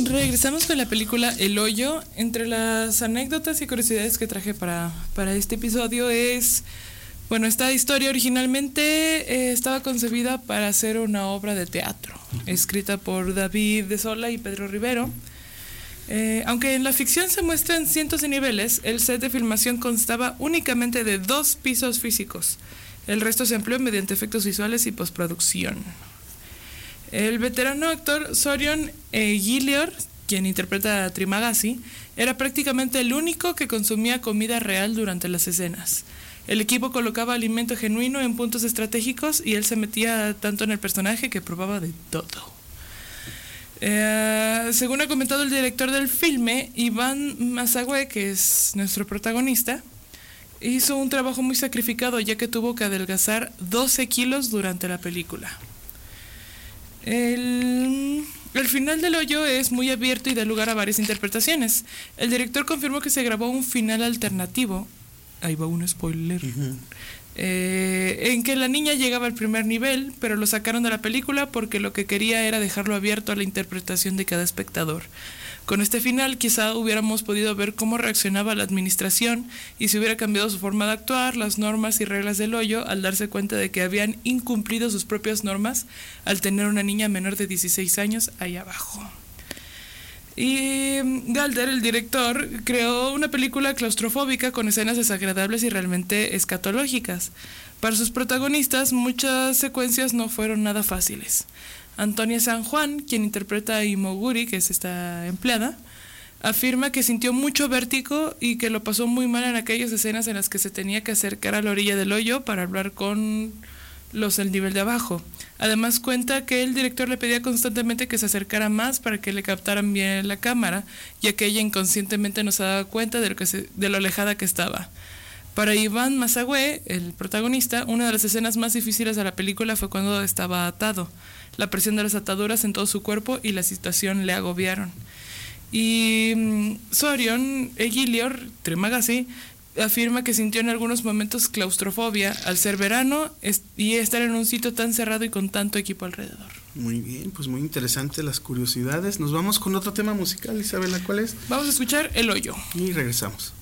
Regresamos con la película El Hoyo. Entre las anécdotas y curiosidades que traje para este episodio es, bueno, esta historia originalmente estaba concebida para ser una obra de teatro, escrita por David de Sola y Pedro Rivero. Aunque en la ficción se muestran cientos de niveles, el set de filmación constaba únicamente de 2 pisos físicos. El resto se empleó mediante efectos visuales y postproducción. El veterano actor Sorion Gillior, quien interpreta a Trimagasi, era prácticamente el único que consumía comida real durante las escenas. El equipo colocaba alimento genuino en puntos estratégicos y él se metía tanto en el personaje que probaba de todo. Según ha comentado el director del filme, Iván Masague, que es nuestro protagonista, hizo un trabajo muy sacrificado ya que tuvo que adelgazar 12 kilos durante la película. El final del Hoyo es muy abierto y da lugar a varias interpretaciones. El director confirmó que se grabó un final alternativo. Ahí va un spoiler. En que la niña llegaba al primer nivel, pero lo sacaron de la película porque lo que quería era dejarlo abierto a la interpretación de cada espectador. Con este final quizá hubiéramos podido ver cómo reaccionaba la administración y si hubiera cambiado su forma de actuar, las normas y reglas del Hoyo, al darse cuenta de que habían incumplido sus propias normas al tener una niña menor de 16 años ahí abajo. Y Galder, el director, creó una película claustrofóbica con escenas desagradables y realmente escatológicas. Para sus protagonistas, muchas secuencias no fueron nada fáciles. Antonia San Juan, quien interpreta a Imoguri, que es esta empleada, afirma que sintió mucho vértigo y que lo pasó muy mal en aquellas escenas en las que se tenía que acercar a la orilla del hoyo para hablar con los del nivel de abajo. Además cuenta que el director le pedía constantemente que se acercara más para que le captaran bien la cámara, ya que ella inconscientemente no se daba cuenta de lo alejada que estaba. Para Iván Masague, el protagonista, una de las escenas más difíciles de la película fue cuando estaba atado. La presión de las ataduras en todo su cuerpo y la situación le agobiaron. Y Sorion Gillior, Trimagasi, afirma que sintió en algunos momentos claustrofobia al ser verano y estar en un sitio tan cerrado y con tanto equipo alrededor. Muy bien, pues muy interesante las curiosidades. Nos vamos con otro tema musical, Isabela, ¿cuál es? Vamos a escuchar El Hoyo. Y regresamos.